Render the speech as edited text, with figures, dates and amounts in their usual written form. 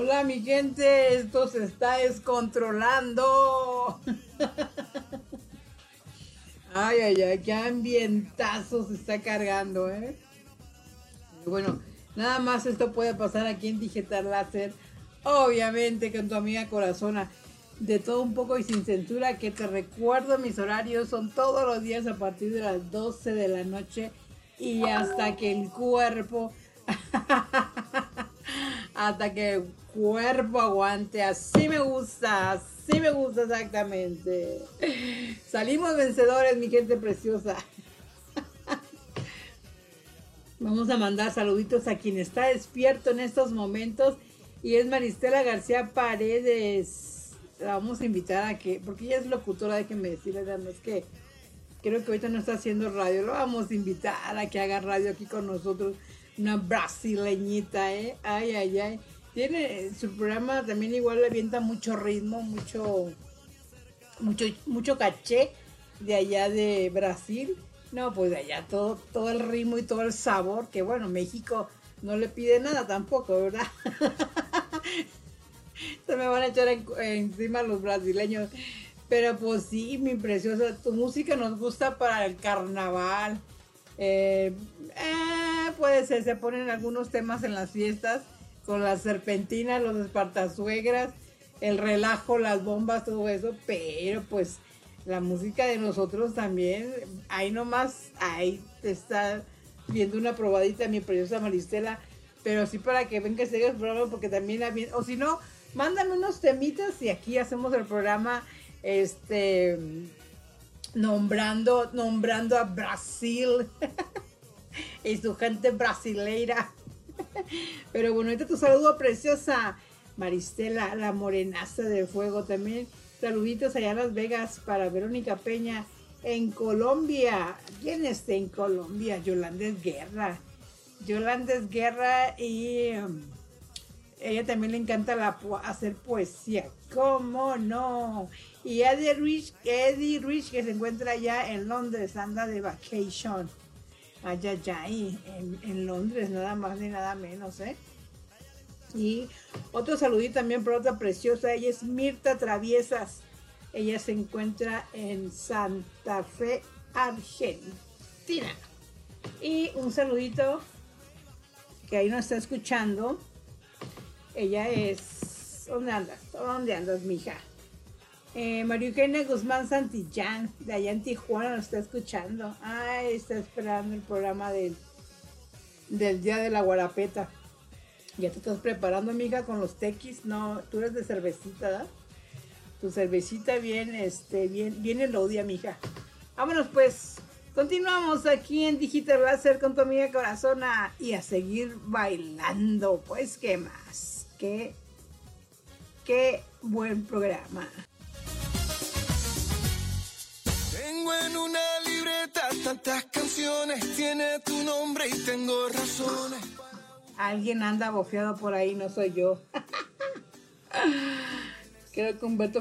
Hola mi gente, esto se está descontrolando. Ay, ay, ay, qué ambientazo se está cargando, ¿eh? Y bueno, nada más esto puede pasar aquí en Digital Láser. Obviamente con tu amiga Corazona. De todo un poco y sin censura, que te recuerdo mis horarios son todos los días a partir de las 12 de la noche y hasta que el cuerpo hasta que el cuerpo aguante. Así me gusta exactamente. Salimos vencedores, mi gente preciosa. Vamos a mandar saluditos a quien está despierto en estos momentos y es Maristela García Paredes. La vamos a invitar a que, porque ella es locutora, déjenme decirles, es que creo que ahorita no está haciendo radio, lo vamos a invitar a que haga radio aquí con nosotros, una brasileñita, ay, ay, ay, tiene su programa también igual le avienta mucho ritmo, mucho caché de allá de Brasil, no, pues de allá todo el ritmo y todo el sabor, que bueno, México no le pide nada tampoco, ¿verdad? Se me van a echar encima los brasileños. Pero pues sí, mi preciosa, tu música nos gusta para el carnaval. Puede ser, se ponen algunos temas en las fiestas, con las serpentinas, los espartazuegras, el relajo, las bombas, todo eso. Pero pues la música de nosotros también, ahí nomás, ahí te está viendo una probadita mi preciosa Maristela. Pero sí para que venga y se haga el programa, porque también, o si no, mándame unos temitas y aquí hacemos el programa, nombrando a Brasil y su gente brasileira. Pero bueno, ahorita tu saludo preciosa, Maristela, la morenaza de fuego también. Saluditos allá en Las Vegas para Verónica Peña en Colombia. ¿Quién está en Colombia? Yolanda Guerra. Y ella también le encanta hacer poesía, ¿cómo no? Y Eddie Rich, que se encuentra allá en Londres, anda de vacation, allá en Londres, nada más ni nada menos, ¿eh? Y otro saludito también por otra preciosa, ella es Mirta Traviesas, ella se encuentra en Santa Fe, Argentina. Y un saludito que ahí nos está escuchando. Ella es... ¿Dónde andas, mija? María Eugenia Guzmán Santillán, de allá en Tijuana, nos está escuchando. Ay, está esperando el programa del Día de la Guarapeta. ¿Ya te estás preparando, mija, con los tequis? No, tú eres de cervecita, ¿verdad? Tu cervecita bien elodia, mija. Vámonos, pues. Continuamos aquí en Digital Láser con tu amiga Corazona y a seguir bailando. Pues, ¿qué más? Qué buen programa. Tengo en una libreta tantas canciones, tiene tu nombre y tengo razones. Alguien anda bofeado por ahí, no soy yo. Creo que Humberto